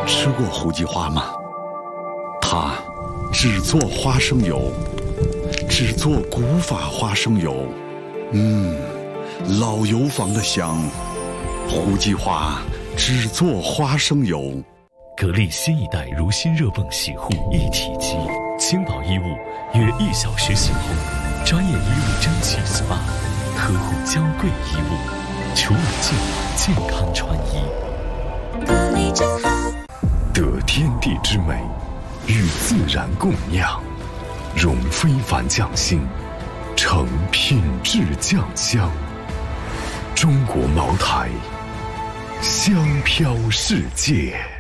吃过胡记花吗？它只做花生油，只做古法花生油。老油坊的香。胡记花只做花生油。 格力新一代如新热泵洗护一体机，轻薄衣物约1小时洗后，专业衣物蒸汽 SPA， 呵护娇贵衣物，除霉净化健康穿衣。 格力真好， 得天地之美，与自然共酿，融非凡匠心，成品质酱香。中国茅台，香飘世界。